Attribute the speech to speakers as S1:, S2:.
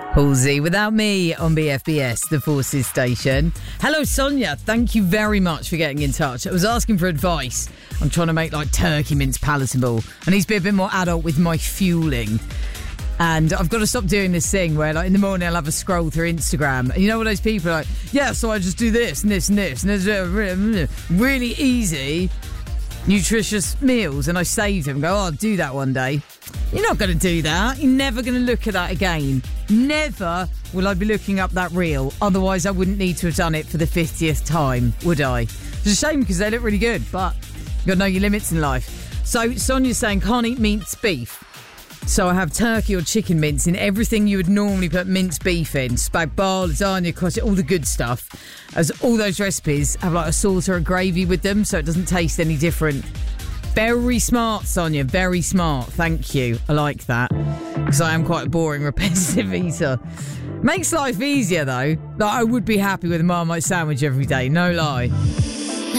S1: Halsey, Without Me on BFBS, the Forces station. Hello, Sonia. Thank you very much for getting in touch. I was asking for advice. I'm trying to make turkey mince palatable. I need to be a bit more adult with my fueling. And I've got to stop doing this thing where in the morning I'll have a scroll through Instagram. And you know what those people are so I just do this and this and this. And there's really easy, nutritious meals. And I save them and go, I'll do that one day. You're not going to do that. You're never going to look at that again. Never will I be looking up that reel. Otherwise, I wouldn't need to have done it for the 50th time, would I? It's a shame because they look really good, but you've got to know your limits in life. So Sonia's saying, can't eat minced beef. So I have turkey or chicken mince in everything you would normally put minced beef in. Spag bol, lasagna, crochet, all the good stuff. As all those recipes have a sauce or a gravy with them, so it doesn't taste any different. Very smart, Sonia. Very smart. Thank you. I like that. Because I am quite a boring, repetitive eater. Makes life easier, though. I would be happy with a Marmite sandwich every day. No lie.